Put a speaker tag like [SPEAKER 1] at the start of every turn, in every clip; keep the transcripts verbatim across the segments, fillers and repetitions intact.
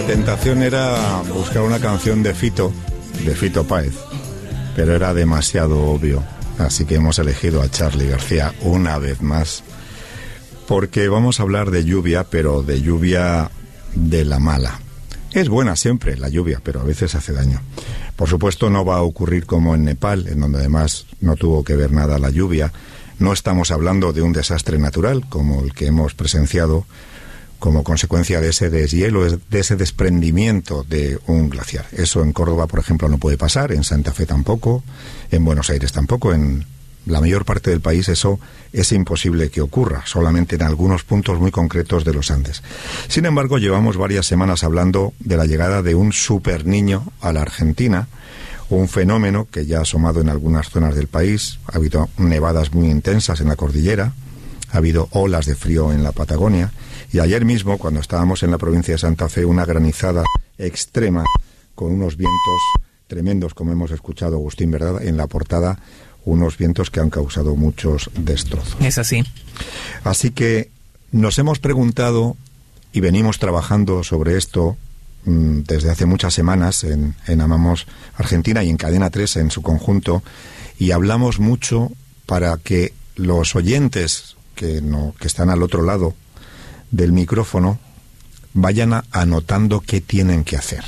[SPEAKER 1] La tentación era buscar una canción de Fito, de Fito Páez, pero era demasiado obvio. Así que hemos elegido a Charly García una vez más, porque vamos a hablar de lluvia, pero de lluvia de la mala. Es buena siempre la lluvia, pero a veces hace daño. Por supuesto no va a ocurrir como en Nepal, en donde además no tuvo que ver nada la lluvia. No estamos hablando de un desastre natural, como el que hemos presenciado como consecuencia de ese deshielo, de ese desprendimiento de un glaciar. Eso en Córdoba, por ejemplo, no puede pasar, en Santa Fe tampoco, en Buenos Aires tampoco, en la mayor parte del país eso es imposible que ocurra, solamente en algunos puntos muy concretos de los Andes. Sin embargo, llevamos varias semanas hablando de la llegada de un superniño a la Argentina, un fenómeno que ya ha asomado en algunas zonas del país. Ha habido nevadas muy intensas en la cordillera, ha habido olas de frío en la Patagonia, y ayer mismo, cuando estábamos en la provincia de Santa Fe, una granizada extrema con unos vientos tremendos, como hemos escuchado, Agustín, ¿verdad?, en la portada, unos vientos que han causado muchos destrozos.
[SPEAKER 2] Es así.
[SPEAKER 1] Así que nos hemos preguntado, y venimos trabajando sobre esto mmm, desde hace muchas semanas en, en Amamos Argentina y en Cadena tres en su conjunto, y hablamos mucho para que los oyentes que, no, que están al otro lado del micrófono vayan a, anotando qué tienen que hacer,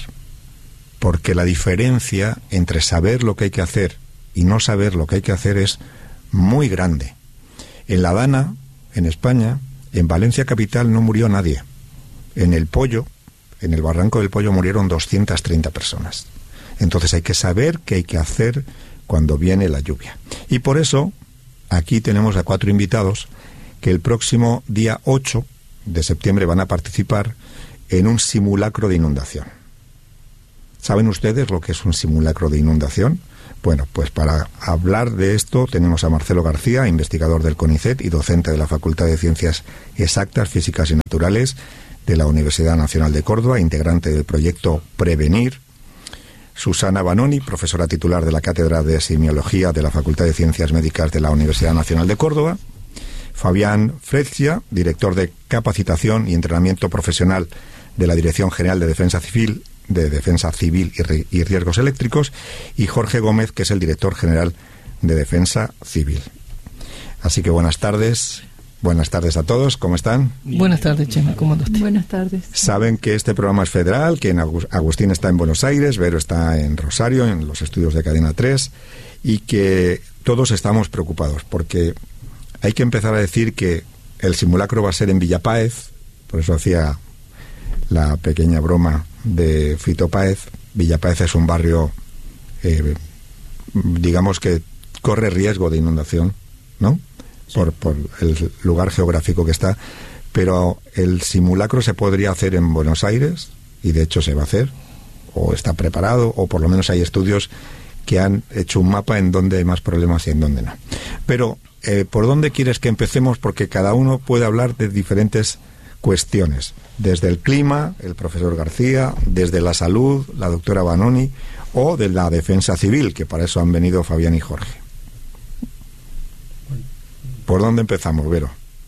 [SPEAKER 1] porque la diferencia entre saber lo que hay que hacer y no saber lo que hay que hacer es muy grande. En La Dana, en España, en Valencia capital no murió nadie. En El Pollo, en el Barranco del Pollo murieron doscientas treinta personas. Entonces hay que saber qué hay que hacer cuando viene la lluvia. Y por eso aquí tenemos a cuatro invitados que el próximo día ocho de septiembre van a participar en un simulacro de inundación. ¿Saben ustedes lo que es un simulacro de inundación? Bueno, pues para hablar de esto tenemos a Marcelo García, investigador del CONICET y docente de la Facultad de Ciencias Exactas, Físicas y Naturales de la Universidad Nacional de Córdoba, integrante del proyecto Prevenir. Susana Banoni, profesora titular de la Cátedra de Semiología de la Facultad de Ciencias Médicas de la Universidad Nacional de Córdoba. Fabián Frezia, director de Capacitación y Entrenamiento Profesional de la Dirección General de Defensa Civil, de Defensa Civil y, Ri- y Riesgos Eléctricos, y Jorge Gómez, que es el director general de Defensa Civil. Así que buenas tardes, buenas tardes a todos, ¿cómo están?
[SPEAKER 2] Buenas tardes, Chema, ¿cómo anda usted?
[SPEAKER 3] Buenas tardes.
[SPEAKER 1] Saben que este programa es federal, que en Agus- Agustín está en Buenos Aires, Vero está en Rosario, en los estudios de Cadena tres, y que todos estamos preocupados, porque hay que empezar a decir que el simulacro va a ser en Villa Páez, por eso hacía la pequeña broma de Fito Páez. Villa Páez es un barrio, eh, digamos que corre riesgo de inundación, ¿no? Sí. Por, por el lugar geográfico que está, pero el simulacro se podría hacer en Buenos Aires, y de hecho se va a hacer, o está preparado, o por lo menos hay estudios que han hecho un mapa en dónde hay más problemas y en dónde no. Pero Eh, ¿por dónde quieres que empecemos? Porque cada uno puede hablar de diferentes cuestiones. Desde el clima, el profesor García, desde la salud, la doctora Banoni, o de la defensa civil, que para eso han venido Fabián y Jorge. ¿Por dónde empezamos, Vero?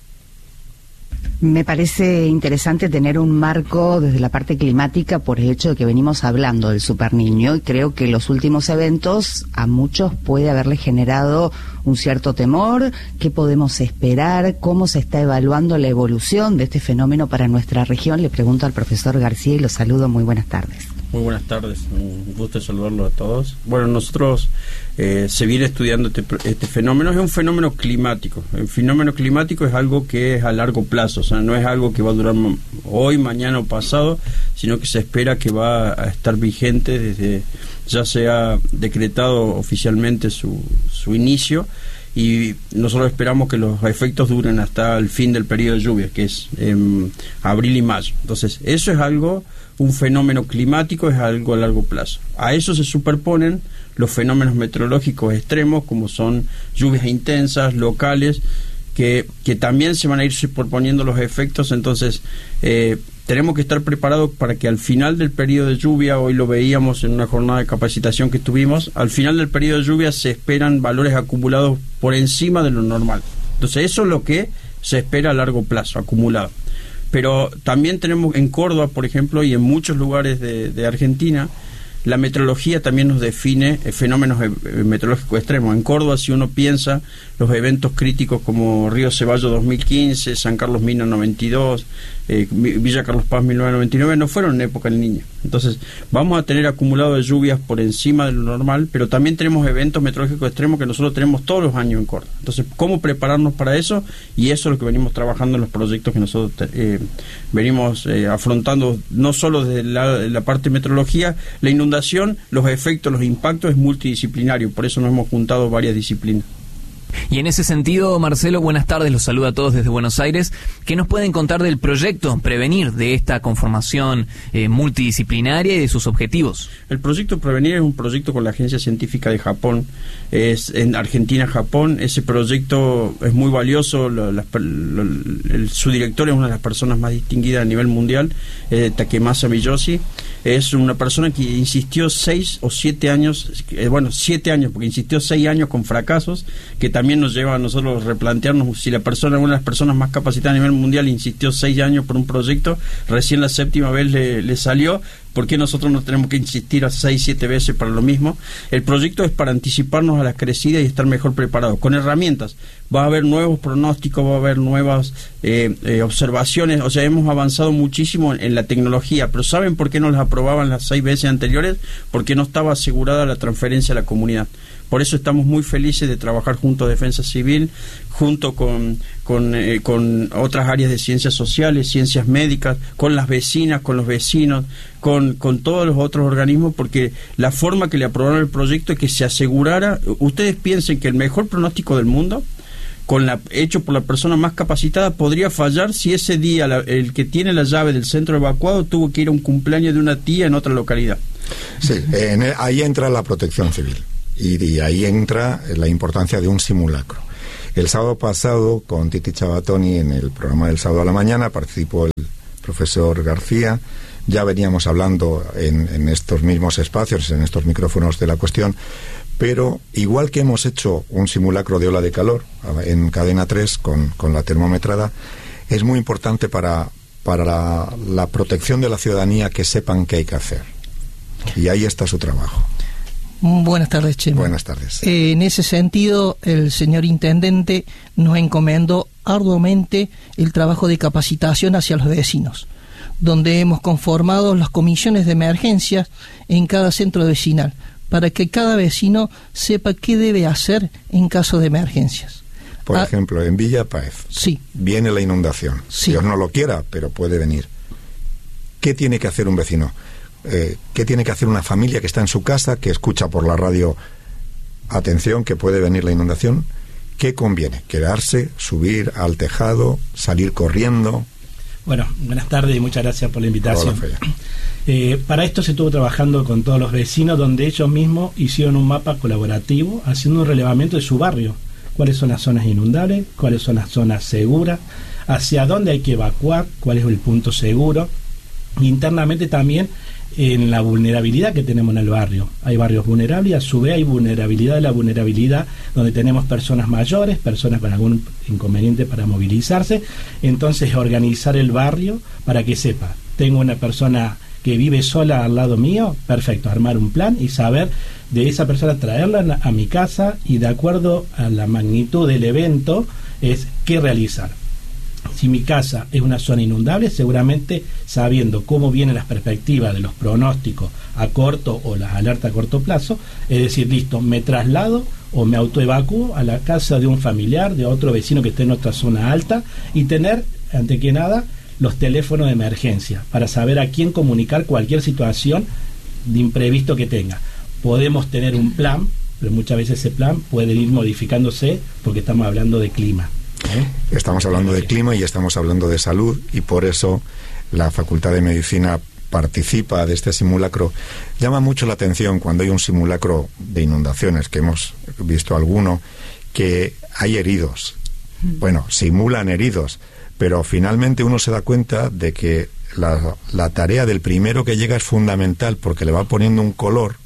[SPEAKER 3] Me parece interesante tener un marco desde la parte climática por el hecho de que venimos hablando del superniño, y creo que los últimos eventos a muchos puede haberles generado un cierto temor. ¿Qué podemos esperar? ¿Cómo se está evaluando la evolución de este fenómeno para nuestra región? Le pregunto al profesor García y lo saludo. Muy buenas tardes.
[SPEAKER 4] Muy buenas tardes, un gusto saludarlos a todos. Bueno, nosotros eh, se viene estudiando este, este fenómeno. Es un fenómeno climático. El fenómeno climático es algo que es a largo plazo, o sea, no es algo que va a durar hoy, mañana o pasado, sino que se espera que va a estar vigente desde ya se ha decretado oficialmente su, su inicio, y nosotros esperamos que los efectos duren hasta el fin del periodo de lluvia, que es en abril y mayo. Entonces, eso es algo, un fenómeno climático, es algo a largo plazo. A eso se superponen los fenómenos meteorológicos extremos, como son lluvias intensas, locales, que, que también se van a ir superponiendo los efectos. Entonces, eh, tenemos que estar preparados para que al final del periodo de lluvia, hoy lo veíamos en una jornada de capacitación que tuvimos, al final del periodo de lluvia se esperan valores acumulados por encima de lo normal. Entonces, eso es lo que se espera a largo plazo, acumulado. Pero también tenemos en Córdoba, por ejemplo, y en muchos lugares de, de Argentina, la meteorología también nos define eh, fenómenos eh, meteorológicos extremos. En Córdoba, si uno piensa, los eventos críticos como Río Ceballos dos mil quince, San Carlos Mina noventa y dos, eh, Villa Carlos Paz mil novecientos noventa y nueve, no fueron en época del Niño. Entonces, vamos a tener acumulado de lluvias por encima de lo normal, pero también tenemos eventos meteorológicos extremos que nosotros tenemos todos los años en Córdoba. Entonces, ¿cómo prepararnos para eso? Y eso es lo que venimos trabajando en los proyectos que nosotros eh, venimos eh, afrontando, no solo desde la, la parte de meteorología, la inundación, los efectos, los impactos es multidisciplinario, por eso nos hemos juntado varias disciplinas.
[SPEAKER 5] Y en ese sentido, Marcelo, buenas tardes, los saludo a todos desde Buenos Aires. ¿Qué nos pueden contar del proyecto Prevenir, de esta conformación eh, multidisciplinaria y de sus objetivos? El proyecto Prevenir es un proyecto con la Agencia Científica de Japón, es en Argentina, Japón. Ese proyecto es muy valioso, lo, la, lo, el, su director es una de las personas más distinguidas a nivel mundial, eh, Takemasa Miyoshi. Es una persona que insistió seis o siete años, eh, bueno, siete años, porque insistió seis años con fracasos, que también nos lleva a nosotros a replantearnos si la persona, una de las personas más capacitadas a nivel mundial, insistió seis años por un proyecto, recién la séptima vez le, le salió. ¿Por qué nosotros no tenemos que insistir a seis, siete veces para lo mismo? El proyecto es para anticiparnos a las crecidas y estar mejor preparados, con herramientas. Va a haber nuevos pronósticos, va a haber nuevas eh, eh, observaciones, o sea, hemos avanzado muchísimo en, en la tecnología, pero ¿saben por qué no las aprobaban las seis veces anteriores? Porque no estaba asegurada la transferencia a la comunidad. Por eso estamos muy felices de trabajar junto a Defensa Civil, junto con, con, eh, con otras áreas de ciencias sociales, ciencias médicas, con las vecinas, con los vecinos, con, con todos los otros organismos, porque la forma que le aprobaron el proyecto es que se asegurara. Ustedes piensen que el mejor pronóstico del mundo, con la, hecho por la persona más capacitada, podría fallar si ese día la, el que tiene la llave del centro evacuado tuvo que ir a un cumpleaños de una tía en otra localidad.
[SPEAKER 1] Sí, en el, ahí entra la protección civil. Y, y ahí entra la importancia de un simulacro. El sábado pasado, con Titi Chabatoni, en el programa del sábado a la mañana, participó el profesor García. Ya veníamos hablando en, en estos mismos espacios, en estos micrófonos de la cuestión, pero igual que hemos hecho un simulacro de ola de calor en Cadena tres con, con la termometrada, es muy importante para, para la, la protección de la ciudadanía que sepan qué hay que hacer. Y ahí está su trabajo.
[SPEAKER 2] Buenas tardes, Chema.
[SPEAKER 1] Buenas tardes.
[SPEAKER 2] Eh, en ese sentido, el señor intendente nos encomendó arduamente el trabajo de capacitación hacia los vecinos, donde hemos conformado las comisiones de emergencia en cada centro vecinal, para que cada vecino sepa qué debe hacer en caso de emergencias.
[SPEAKER 1] Por
[SPEAKER 2] ah,
[SPEAKER 1] ejemplo, en Villa Páez,
[SPEAKER 2] sí.
[SPEAKER 1] viene la inundación.
[SPEAKER 2] Sí.
[SPEAKER 1] Dios no lo quiera, pero puede venir. ¿Qué tiene que hacer un vecino? Eh, ¿Qué tiene que hacer una familia que está en su casa, que escucha por la radio, atención, que puede venir la inundación? ¿Qué conviene? ¿Quedarse, subir al tejado, salir corriendo?
[SPEAKER 6] Bueno, buenas tardes y muchas gracias por la invitación.
[SPEAKER 1] Hola,
[SPEAKER 6] eh, para esto se estuvo trabajando con todos los vecinos, donde ellos mismos hicieron un mapa colaborativo, haciendo un relevamiento de su barrio. ¿Cuáles son las zonas inundables? ¿Cuáles son las zonas seguras? ¿Hacia dónde hay que evacuar? ¿Cuál es el punto seguro? Internamente también en la vulnerabilidad que tenemos en el barrio. Hay barrios vulnerables y a su vez hay vulnerabilidad de la vulnerabilidad, donde tenemos personas mayores, personas con algún inconveniente para movilizarse. Entonces, organizar el barrio para que sepa, tengo una persona que vive sola al lado mío, perfecto, armar un plan y saber de esa persona traerla a mi casa y de acuerdo a la magnitud del evento es qué realizar. Si mi casa es una zona inundable, seguramente sabiendo cómo vienen las perspectivas de los pronósticos a corto o las alertas a corto plazo, es decir, listo, me traslado o me autoevacuo a la casa de un familiar, de otro vecino que esté en otra zona alta y tener, ante que nada, los teléfonos de emergencia para saber a quién comunicar cualquier situación de imprevisto que tenga. Podemos tener un plan, pero muchas veces ese plan puede ir modificándose porque estamos hablando de clima. ¿Eh?
[SPEAKER 1] Estamos hablando de clima y estamos hablando de salud, y por eso la Facultad de Medicina participa de este simulacro. Llama mucho la atención cuando hay un simulacro de inundaciones, que hemos visto alguno, que hay heridos. Bueno, simulan heridos, pero finalmente uno se da cuenta de que la, la tarea del primero que llega es fundamental, porque le va poniendo un color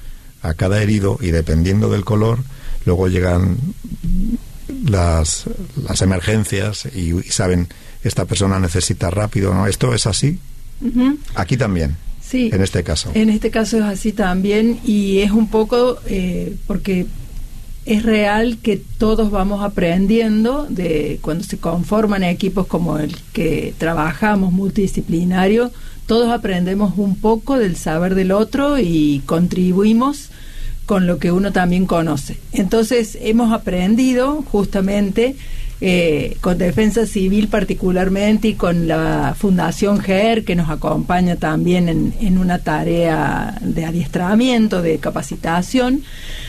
[SPEAKER 1] a cada herido y dependiendo del color luego llegan las, las emergencias y, y saben esta persona necesita rápido, ¿no? ¿Esto es así?
[SPEAKER 7] Uh-huh.
[SPEAKER 1] Aquí también.
[SPEAKER 7] Sí,
[SPEAKER 1] en este caso.
[SPEAKER 7] En este caso es así también, y es un poco eh, porque es real que todos vamos aprendiendo de cuando se conforman equipos como el que trabajamos multidisciplinario, todos aprendemos un poco del saber del otro y contribuimos con lo que uno también conoce. Entonces hemos aprendido justamente Eh, con Defensa Civil particularmente y con la Fundación G E R, que nos acompaña también en, en una tarea de adiestramiento, de capacitación,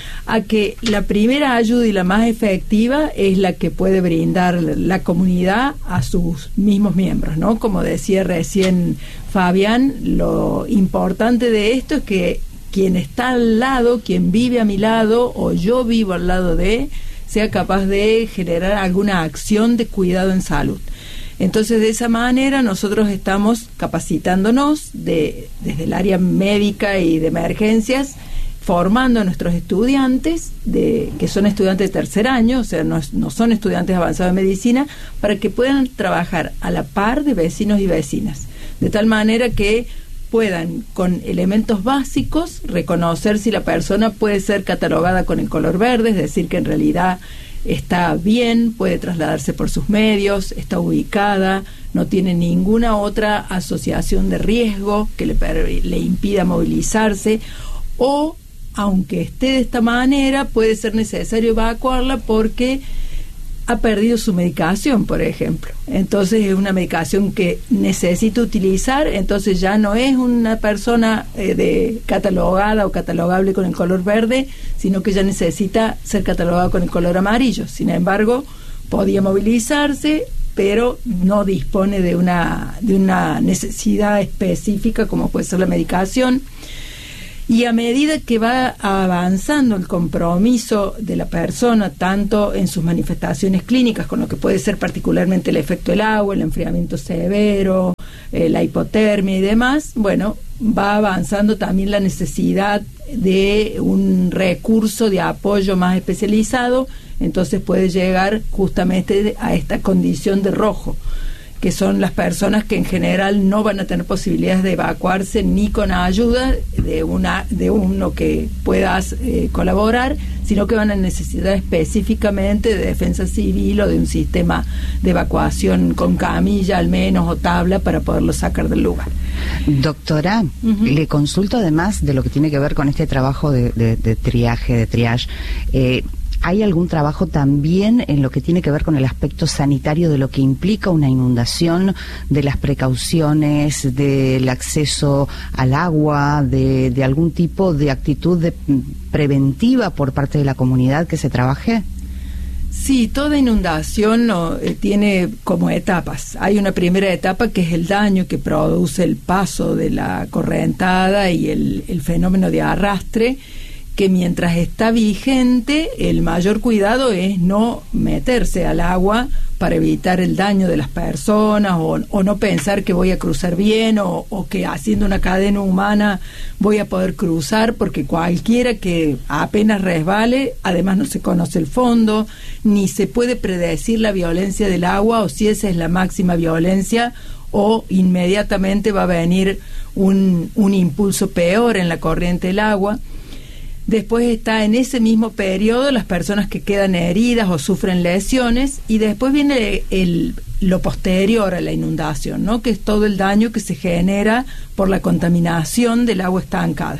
[SPEAKER 7] a que la primera ayuda y la más efectiva es la que puede brindar la comunidad a sus mismos miembros, ¿no? Como decía recién Fabián, lo importante de esto es que quien está al lado, quien vive a mi lado o yo vivo al lado de, sea capaz de generar alguna acción de cuidado en salud. Entonces, de esa manera nosotros estamos capacitándonos de, desde el área médica y de emergencias, formando a nuestros estudiantes, de, que son estudiantes de tercer año, o sea, no, no son estudiantes avanzados en medicina, para que puedan trabajar a la par de vecinos y vecinas, de tal manera que puedan, con elementos básicos, reconocer si la persona puede ser catalogada con el color verde, es decir, que en realidad está bien, puede trasladarse por sus medios, está ubicada, no tiene ninguna otra asociación de riesgo que le, le impida movilizarse, o, aunque esté de esta manera, puede ser necesario evacuarla porque ha perdido su medicación, por ejemplo. Entonces es una medicación que necesita utilizar, entonces ya no es una persona eh, de catalogada o catalogable con el color verde, sino que ya necesita ser catalogada con el color amarillo. Sin embargo, podía movilizarse, pero no dispone de una, de una necesidad específica como puede ser la medicación. Y a medida que va avanzando el compromiso de la persona, tanto en sus manifestaciones clínicas, con lo que puede ser particularmente el efecto del agua, el enfriamiento severo, eh, la hipotermia y demás, bueno, va avanzando también la necesidad de un recurso de apoyo más especializado, entonces puede llegar justamente a esta condición de rojo, que son las personas que en general no van a tener posibilidades de evacuarse ni con ayuda de una de uno que pueda eh, colaborar, sino que van a necesitar específicamente de defensa civil o de un sistema de evacuación con camilla al menos o tabla para poderlo sacar del lugar.
[SPEAKER 3] Doctora, uh-huh. Le consulto además de lo que tiene que ver con este trabajo de, de, de triaje, de triage, eh, ¿hay algún trabajo también en lo que tiene que ver con el aspecto sanitario de lo que implica una inundación, de las precauciones, del acceso al agua, de, de algún tipo de actitud de, preventiva por parte de la comunidad que se trabaje?
[SPEAKER 7] Sí, toda inundación no, eh, tiene como etapas. Hay una primera etapa que es el daño que produce el paso de la correntada y el, el fenómeno de arrastre, que mientras está vigente el mayor cuidado es no meterse al agua para evitar el daño de las personas o, o no pensar que voy a cruzar bien o, o que haciendo una cadena humana voy a poder cruzar, porque cualquiera que apenas resbale, además no se conoce el fondo, ni se puede predecir la violencia del agua o si esa es la máxima violencia o inmediatamente va a venir un, un impulso peor en la corriente del agua. Después está en ese mismo periodo las personas que quedan heridas o sufren lesiones, y después viene el, el, lo posterior a la inundación, ¿no? Que es todo el daño que se genera por la contaminación del agua estancada.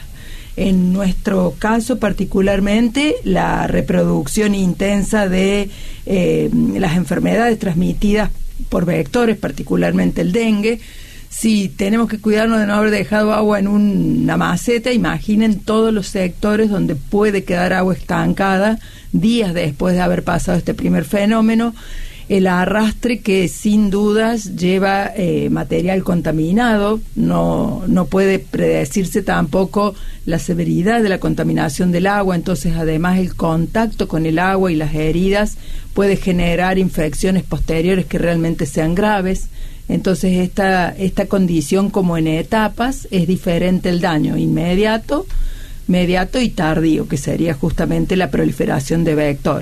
[SPEAKER 7] En nuestro caso particularmente, la reproducción intensa de eh, las enfermedades transmitidas por vectores, particularmente el dengue. Si tenemos que cuidarnos de no haber dejado agua en una maceta, imaginen todos los sectores donde puede quedar agua estancada días después de haber pasado este primer fenómeno. El arrastre que sin dudas lleva eh, material contaminado, no, no puede predecirse tampoco la severidad de la contaminación del agua, entonces además el contacto con el agua y las heridas puede generar infecciones posteriores que realmente sean graves. Entonces esta, esta condición, como en etapas, es diferente el daño inmediato, mediato y tardío, que sería justamente la proliferación de vectores.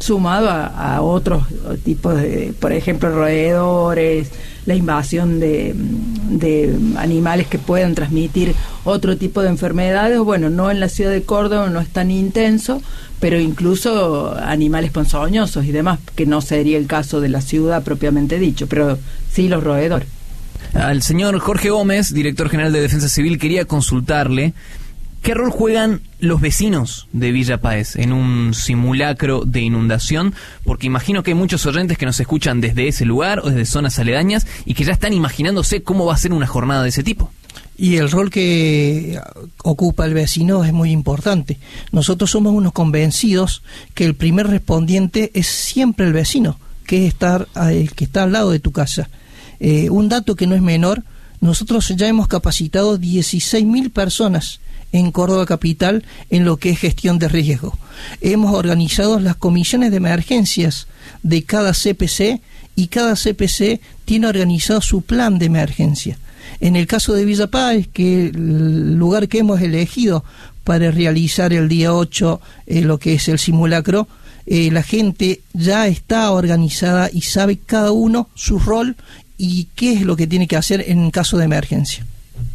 [SPEAKER 7] sumado a, a otros tipos de, por ejemplo, roedores, la invasión de, de animales que puedan transmitir otro tipo de enfermedades. Bueno, no en la ciudad de Córdoba, no es tan intenso, pero incluso animales ponzoñosos y demás, que no sería el caso de la ciudad propiamente dicho, pero sí los roedores.
[SPEAKER 5] Al señor Jorge Gómez, director general de Defensa Civil, quería consultarle ¿qué rol juegan los vecinos de Villa Páez en un simulacro de inundación? Porque imagino que hay muchos oyentes que nos escuchan desde ese lugar o desde zonas aledañas y que ya están imaginándose cómo va a ser una jornada de ese tipo.
[SPEAKER 2] Y el rol que ocupa el vecino es muy importante. Nosotros somos unos convencidos que el primer respondiente es siempre el vecino, que es estar el que está al lado de tu casa. Eh, un dato que no es menor, nosotros ya hemos capacitado dieciséis mil personas en Córdoba Capital en lo que es gestión de riesgo. Hemos organizado las comisiones de emergencias de cada C P C y cada C P C tiene organizado su plan de emergencia. En el caso de Villa Páez, que el lugar que hemos elegido para realizar el día ocho eh, lo que es el simulacro, eh, la gente ya está organizada y sabe cada uno su rol y qué es lo que tiene que hacer en caso de emergencia.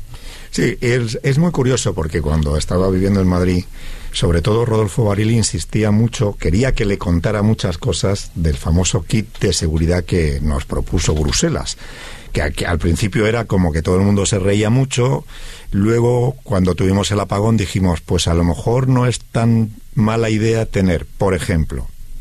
[SPEAKER 1] Sí, es, es muy curioso porque cuando estaba viviendo en Madrid, sobre todo Rodolfo Barili insistía mucho, quería que le contara muchas cosas del famoso kit de seguridad que nos propuso Bruselas, que, que al principio era como que todo el mundo se reía mucho, luego cuando tuvimos el apagón dijimos, pues a lo mejor no es tan mala idea tener, por ejemplo,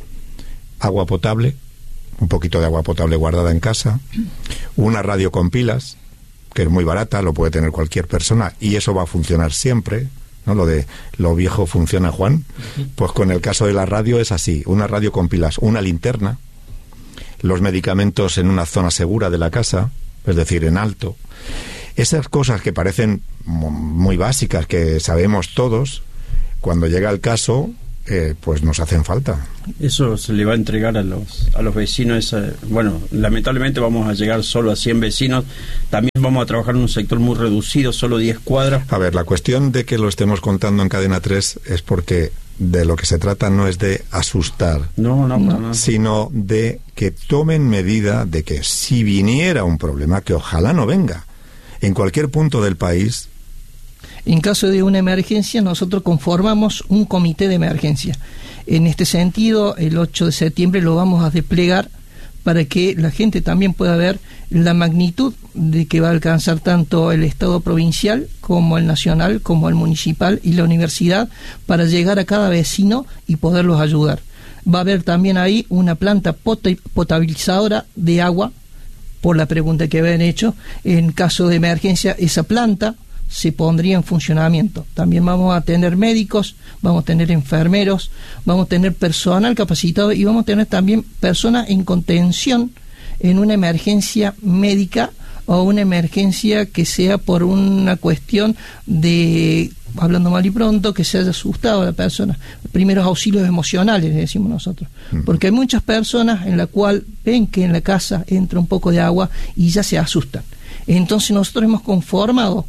[SPEAKER 1] agua potable, un poquito de agua potable guardada en casa, una radio con pilas, que es muy barata, lo puede tener cualquier persona y eso va a funcionar siempre, ¿no? Lo de lo viejo funciona, Juan. Pues con el caso de la radio es así, una radio con pilas, una linterna, los medicamentos en una zona segura de la casa, es decir, en alto. Esas cosas que parecen muy básicas, que sabemos todos, cuando llega el caso, eh, pues nos hacen falta.
[SPEAKER 4] Eso se le va a entregar a los a los vecinos. Eh, bueno, lamentablemente vamos a llegar solo a cien vecinos. También vamos a trabajar en un sector muy reducido, solo diez cuadras.
[SPEAKER 1] A ver, la cuestión de que lo estemos contando en Cadena tres es porque de lo que se trata no es de asustar,
[SPEAKER 4] no, no, no, no.
[SPEAKER 1] sino de que tomen medida de que si viniera un problema, que ojalá no venga, en cualquier punto del país.
[SPEAKER 2] En caso de una emergencia, nosotros conformamos un comité de emergencia. En este sentido, el ocho de septiembre lo vamos a desplegar para que la gente también pueda ver la magnitud de que va a alcanzar tanto el Estado provincial como el nacional, como el municipal y la universidad para llegar a cada vecino y poderlos ayudar. Va a haber también ahí una planta pot- potabilizadora de agua, por la pregunta que habían hecho. En caso de emergencia, esa planta se pondría en funcionamiento. También vamos a tener médicos, vamos a tener enfermeros, vamos a tener personal capacitado y vamos a tener también personas en contención en una emergencia médica o una emergencia que sea por una cuestión de, hablando mal y pronto, que se haya asustado a la persona. Primeros auxilios emocionales, decimos nosotros. Porque hay muchas personas en la cual ven que en la casa entra un poco de agua y ya se asustan. Entonces nosotros hemos conformado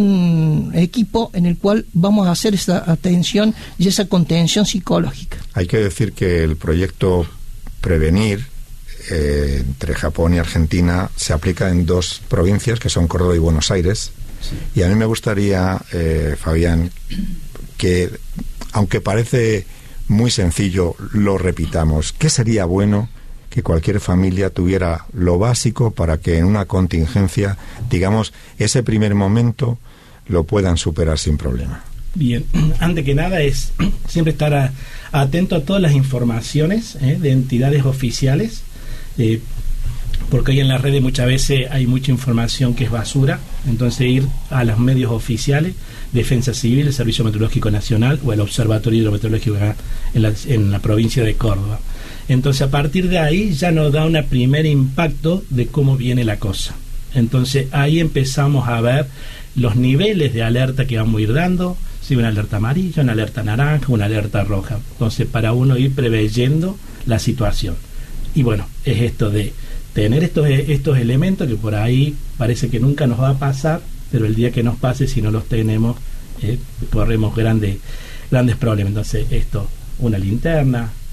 [SPEAKER 2] un equipo en el cual vamos a hacer esa atención y esa contención psicológica. Hay
[SPEAKER 1] que decir que el proyecto Prevenir eh, entre Japón y Argentina se aplica en dos provincias que son Córdoba y Buenos Aires. Sí. Y a mí me gustaría, eh, Fabián, que aunque parece muy sencillo, lo repitamos. ¿Qué sería bueno que cualquier familia tuviera lo básico para que en una contingencia, digamos, ese primer momento lo puedan superar sin problema?
[SPEAKER 6] Bien, antes que nada es siempre estar a, atento a todas las informaciones eh, de entidades oficiales, eh, porque hoy en las redes muchas veces hay mucha información que es basura. Entonces ir a los medios oficiales, Defensa Civil, el Servicio Meteorológico Nacional o el Observatorio Hidrometeorológico en la, en la provincia de Córdoba. Entonces a partir de ahí ya nos da un primer impacto de cómo viene la cosa. Entonces ahí empezamos a ver los niveles de alerta que vamos a ir dando, si una alerta amarilla, una alerta naranja, una alerta roja. Entonces para uno ir preveyendo la situación. Y bueno, es esto de tener estos, estos elementos que por ahí parece que nunca nos va a pasar, pero el día que nos pase, si no los tenemos, eh, corremos grandes, grandes problemas. Entonces esto, una linterna,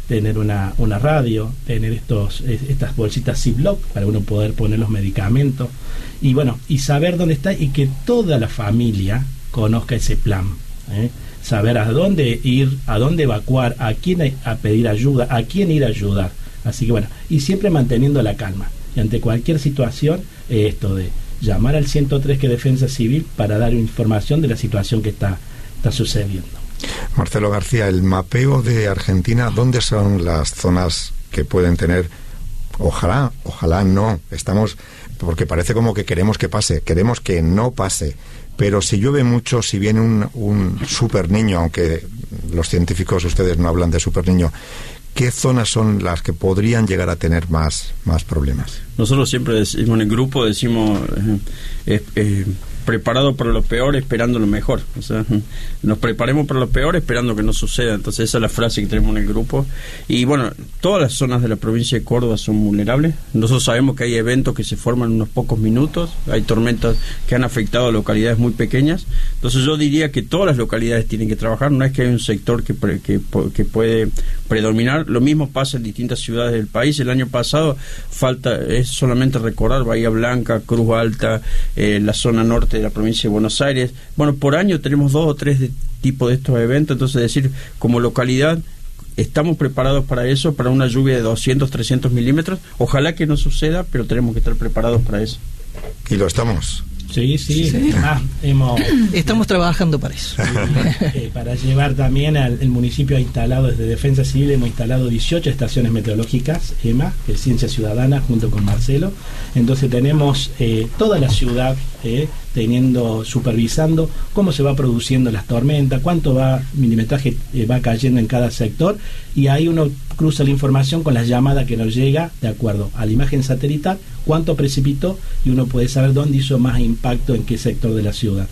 [SPEAKER 6] tener una, una radio, tener estos estas bolsitas Ziploc para uno poder poner los medicamentos y bueno, y saber dónde está y que toda la familia conozca ese plan, ¿eh? Saber a dónde ir, a dónde evacuar, a quién a pedir ayuda, a quién ir a ayudar. Así que bueno, y siempre manteniendo la calma. Y ante cualquier situación, eh, esto de llamar al ciento tres que es Defensa Civil para dar información de la situación que está, está sucediendo.
[SPEAKER 1] Marcelo García, el mapeo de Argentina, ¿dónde son las zonas que pueden tener? Ojalá, ojalá no. Estamos, porque parece como que queremos que pase, queremos que no pase. Pero si llueve mucho, si viene un, un super niño, aunque los científicos, ustedes no hablan de super niño, ¿qué zonas son las que podrían llegar a tener más, más problemas?
[SPEAKER 4] Nosotros siempre decimos en el grupo, decimos eh, eh, preparado para lo peor, esperando lo mejor. O sea, nos preparemos para lo peor, esperando que no suceda. Entonces esa es la frase que tenemos en el grupo. Y bueno, todas las zonas de la provincia de Córdoba son vulnerables. Nosotros sabemos que hay eventos que se forman en unos pocos minutos, hay tormentas que han afectado a localidades muy pequeñas. Entonces yo diría que todas las localidades tienen que trabajar, no es que hay un sector que, pre, que, que puede predominar. Lo mismo pasa en distintas ciudades del país. El año pasado, falta es solamente recordar Bahía Blanca, Cruz Alta, eh, la zona norte de la provincia de Buenos Aires. Bueno, por año tenemos dos o tres de, tipos de estos eventos, entonces decir, como localidad estamos preparados para eso, para una lluvia de doscientos, trescientos milímetros. Ojalá que no suceda, pero tenemos que estar preparados para eso.
[SPEAKER 1] Y lo estamos.
[SPEAKER 6] Sí, sí, sí. Ah, hemos,
[SPEAKER 2] estamos trabajando para eso.
[SPEAKER 6] Eh, para llevar también al el municipio ha instalado desde Defensa Civil, hemos instalado dieciocho estaciones meteorológicas, E M A, que es Ciencia Ciudadana, junto con Marcelo. Entonces tenemos eh, toda la ciudad eh, teniendo, supervisando cómo se va produciendo las tormentas, cuánto va milimetraje eh, va cayendo en cada sector, y ahí uno cruza la información con la llamada que nos llega de acuerdo a la imagen satelital, cuánto precipitó, y uno puede saber dónde hizo más impacto en qué sector de la ciudad.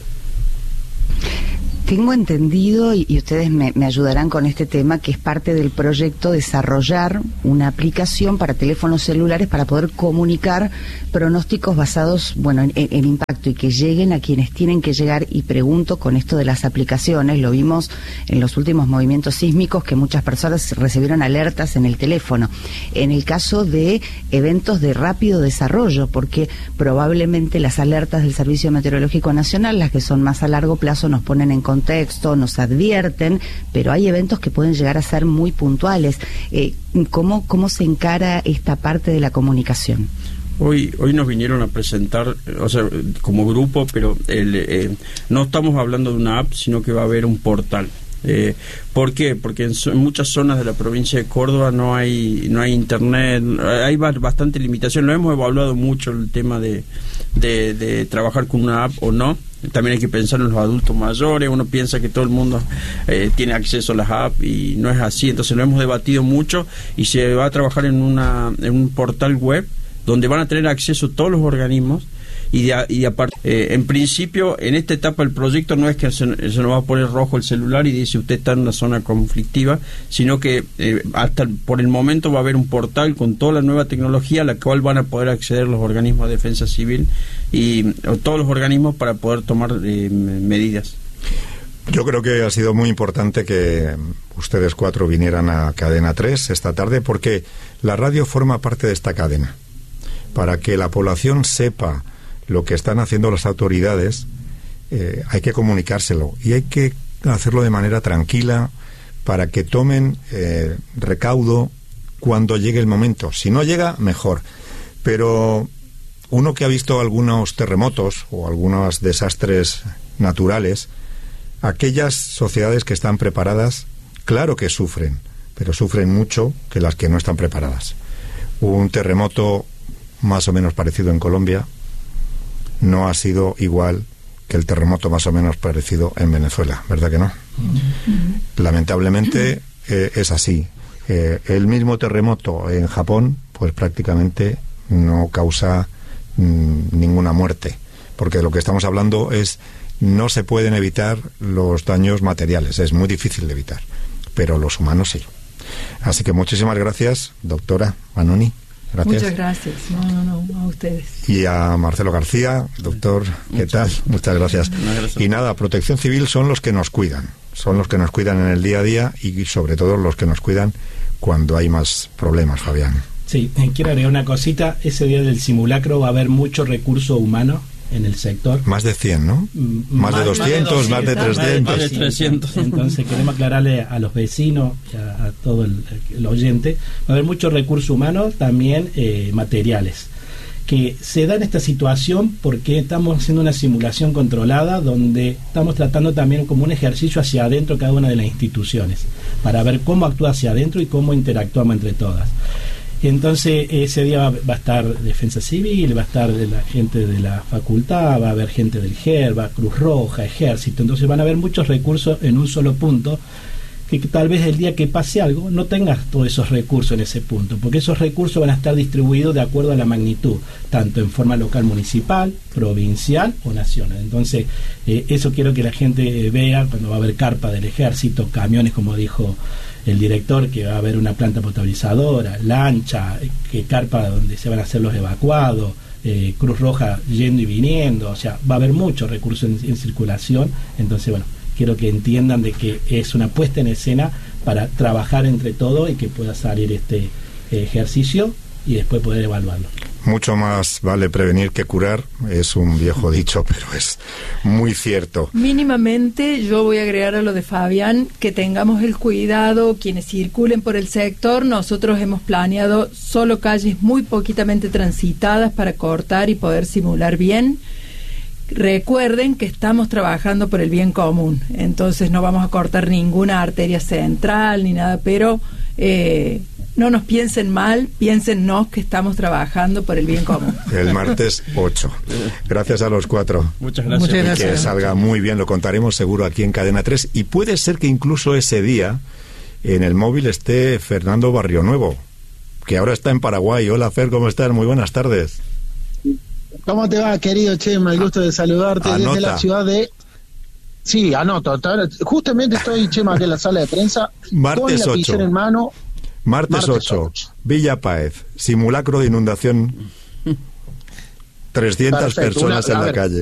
[SPEAKER 3] Tengo entendido, y, y ustedes me, me ayudarán con este tema, que es parte del proyecto desarrollar una aplicación para teléfonos celulares para poder comunicar pronósticos basados, bueno, en, en impacto y que lleguen a quienes tienen que llegar. Y pregunto, con esto de las aplicaciones, lo vimos en los últimos movimientos sísmicos que muchas personas recibieron alertas en el teléfono. En el caso de eventos de rápido desarrollo, porque probablemente las alertas del Servicio Meteorológico Nacional, las que son más a largo plazo, nos ponen en contexto, nos advierten, pero hay eventos que pueden llegar a ser muy puntuales. Eh, ¿cómo, ¿Cómo se encara esta parte de la comunicación?
[SPEAKER 4] Hoy hoy nos vinieron a presentar, o sea, como grupo, pero el, eh, no estamos hablando de una app, sino que va a haber un portal. Eh, ¿Por qué? Porque en, so, en muchas zonas de la provincia de Córdoba no hay no hay internet, hay bastante limitación. Lo hemos evaluado mucho el tema de, de, de trabajar con una app o no. También hay que pensar en los adultos mayores. Uno piensa que todo el mundo eh, tiene acceso a las apps y no es así. Entonces lo hemos debatido mucho y se va a trabajar en una en un portal web donde van a tener acceso todos los organismos. Y, de, y aparte, eh, en principio, en esta etapa del proyecto no es que se, se nos va a poner rojo el celular y dice usted está en una zona conflictiva, sino que eh, hasta por el momento va a haber un portal con toda la nueva tecnología a la cual van a poder acceder los organismos de defensa civil y o todos los organismos para poder tomar eh, medidas.
[SPEAKER 1] Yo creo que ha sido muy importante que ustedes cuatro vinieran a Cadena tres esta tarde, porque la radio forma parte de esta cadena. Para que la población sepa lo que están haciendo las autoridades, eh, hay que comunicárselo y hay que hacerlo de manera tranquila para que tomen eh, recaudo cuando llegue el momento. Si no llega, mejor. Pero uno que ha visto algunos terremotos o algunos desastres naturales, aquellas sociedades que están preparadas, claro que sufren, pero sufren mucho que las que no están preparadas. Un terremoto más o menos parecido en Colombia no ha sido igual que el terremoto más o menos parecido en Venezuela, ¿verdad que no? Mm-hmm. Lamentablemente eh, es así. Eh, el mismo terremoto en Japón, pues prácticamente no causa mm, ninguna muerte, porque de lo que estamos hablando es, no se pueden evitar los daños materiales, es muy difícil de evitar, pero los humanos sí. Así que muchísimas gracias, doctora Vanoni. Gracias.
[SPEAKER 7] Muchas gracias. No, no, no, a ustedes.
[SPEAKER 1] Y a Marcelo García, doctor, ¿qué tal? Muchas gracias. gracias. Y nada, Protección Civil son los que nos cuidan, son los que nos cuidan en el día a día y sobre todo los que nos cuidan cuando hay más problemas, Fabián.
[SPEAKER 6] Sí, quiero agregar una cosita. Ese día del simulacro va a haber mucho recurso humano en el sector.
[SPEAKER 1] Más de cien, ¿no?
[SPEAKER 6] M
[SPEAKER 1] más, de doscientos, más de trescientos.
[SPEAKER 4] Más de trescientos.
[SPEAKER 6] Entonces queremos aclararle a los vecinos, a, a todo el, el oyente, va a haber mucho recurso humano, también eh, materiales, que se da en esta situación porque estamos haciendo una simulación controlada donde estamos tratando también como un ejercicio hacia adentro cada una de las instituciones, para ver cómo actúa hacia adentro y cómo interactuamos entre todas. Entonces ese día va, va a estar Defensa Civil, va a estar de la gente de la facultad, va a haber gente del G E R, va Cruz Roja, Ejército. Entonces van a haber muchos recursos en un solo punto, que, que tal vez el día que pase algo no tengas todos esos recursos en ese punto, porque esos recursos van a estar distribuidos de acuerdo a la magnitud, tanto en forma local, municipal, provincial o nacional. Entonces eh, eso quiero que la gente vea cuando va a haber carpa del Ejército, camiones, como dijo el director, que va a haber una planta potabilizadora, lancha, que carpa donde se van a hacer los evacuados, eh, Cruz Roja yendo y viniendo, o sea, va a haber muchos recursos en, en circulación. Entonces, bueno, quiero que entiendan de que es una puesta en escena para trabajar entre todos y que pueda salir este eh, ejercicio y después poder evaluarlo.
[SPEAKER 1] Mucho más vale prevenir que curar, es un viejo dicho, pero es muy cierto.
[SPEAKER 7] Mínimamente yo voy a agregar a lo de Fabián que tengamos el cuidado, quienes circulen por el sector. Nosotros hemos planeado solo calles muy poquitamente transitadas para cortar y poder simular bien. Recuerden que estamos trabajando por el bien común, entonces no vamos a cortar ninguna arteria central ni nada, pero eh, no nos piensen mal, piénsennos que estamos trabajando por el bien común.
[SPEAKER 1] El martes ocho. Gracias a los cuatro.
[SPEAKER 4] Muchas gracias.
[SPEAKER 2] Muchas gracias.
[SPEAKER 1] Y que salga muy bien, lo contaremos seguro aquí en Cadena tres. Y puede ser que incluso ese día en el móvil esté Fernando Barrionuevo, que ahora está en Paraguay. Hola, Fer, ¿cómo estás? Muy buenas tardes.
[SPEAKER 8] ¿Cómo te va, querido Chema? El gusto de saludarte
[SPEAKER 1] Anota.
[SPEAKER 8] desde la ciudad de... Sí, anoto. Justamente estoy, Chema, aquí en la sala de prensa.
[SPEAKER 1] Martes
[SPEAKER 8] con lapicero
[SPEAKER 1] ocho.
[SPEAKER 8] en mano.
[SPEAKER 1] Martes,
[SPEAKER 8] Martes
[SPEAKER 1] ocho.
[SPEAKER 8] ocho.
[SPEAKER 1] Villa Páez. Simulacro de inundación. trescientas
[SPEAKER 8] Perfecto,
[SPEAKER 1] personas
[SPEAKER 8] una-
[SPEAKER 1] en
[SPEAKER 8] a
[SPEAKER 1] la
[SPEAKER 8] ver,
[SPEAKER 1] calle.